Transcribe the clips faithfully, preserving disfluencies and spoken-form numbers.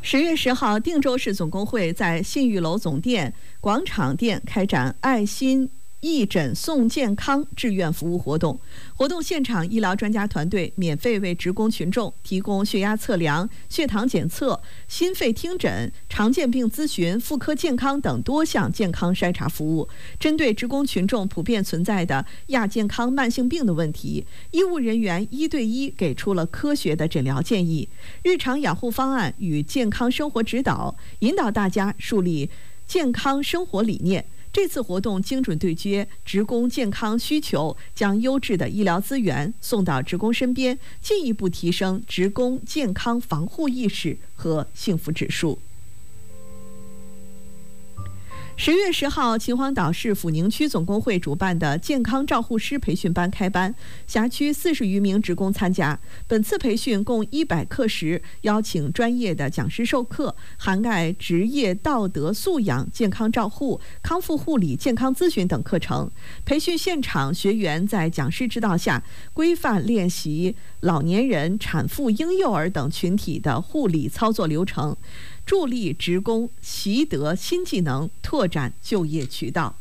十月十号，定州市总工会在信誉楼总店广场店开展爱心义诊送健康志愿服务活动。活动现场，医疗专家团队免费为职工群众提供血压测量、血糖检测、心肺听诊、常见病咨询、妇科健康等多项健康筛查服务。针对职工群众普遍存在的亚健康慢性病的问题，医务人员一对一给出了科学的诊疗建议、日常养护方案与健康生活指导，引导大家树立健康生活理念。这次活动精准对接职工健康需求，将优质的医疗资源送到职工身边，进一步提升职工健康防护意识和幸福指数。十月十号，秦皇岛市抚宁区总工会主办的健康照护师培训班开班，辖区四十余名职工参加。本次培训共一百课时，邀请专业的讲师授课，涵盖职业道德素养、健康照护、康复护理、健康咨询等课程。培训现场，学员在讲师指导下，规范练习老年人、产妇、婴幼儿等群体的护理操作流程，助力职工习得新技能，拓展就业渠道。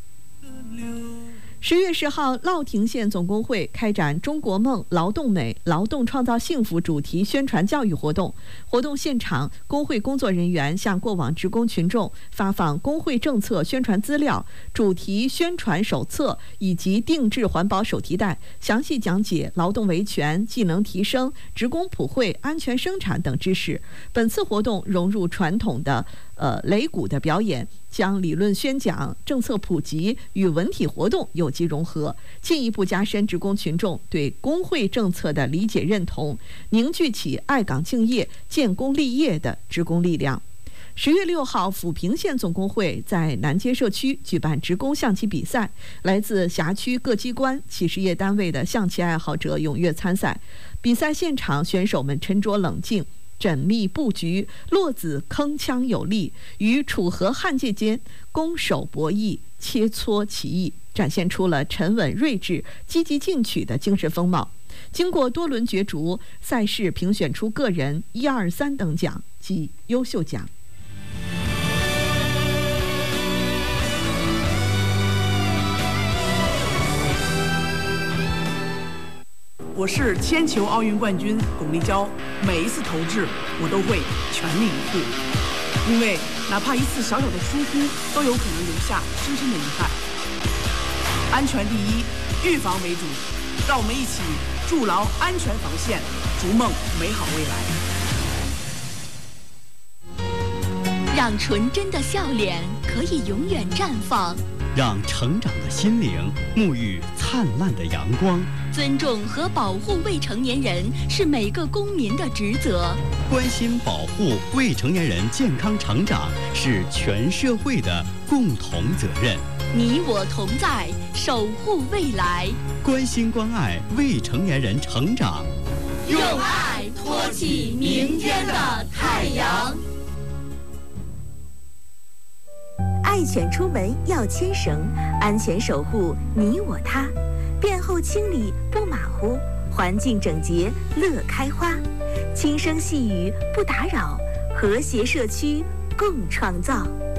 十月十号，乐亭县总工会开展中国梦、劳动美、劳动创造幸福主题宣传教育活动。活动现场，工会工作人员向过往职工群众发放工会政策宣传资料、主题宣传手册以及定制环保手提袋，详细讲解劳动维权、技能提升、职工普惠、安全生产等知识。本次活动融入传统的呃擂鼓的表演，将理论宣讲、政策普及与文体活动有机融合，进一步加深职工群众对工会政策的理解认同，凝聚起爱岗敬业、建功立业的职工力量。十月六号，抚平县总工会在南街社区举办职工象棋比赛，来自辖区各机关、企事业单位的象棋爱好者踊跃参赛。比赛现场，选手们沉着冷静、缜密布局，落子铿锵有力，于楚河汉界间攻守博弈，切磋棋艺，展现出了沉稳睿智、积极进取的精神风貌。经过多轮角逐，赛事评选出个人一二三等奖及优秀奖。 我是铅球奥运冠军巩立姣，每一次投掷我都会全力以赴，因为哪怕一次小小的疏忽，都有可能留下深深的遗憾。安全第一，预防为主，让我们一起筑牢安全防线，逐梦美好未来。让纯真的笑脸可以永远绽放， 让成长的心灵沐浴灿烂的阳光。 尊重和保护未成年人是每个公民的职责， 关心保护未成年人健康成长是全社会的共同责任。 你我同在，守护未来， 关心关爱未成年人成长， 用爱托起明天的太阳。 爱犬出门要牵绳，安全守护你我他，便后清理不马虎，环境整洁乐开花，轻声细语不打扰，和谐社区共创造。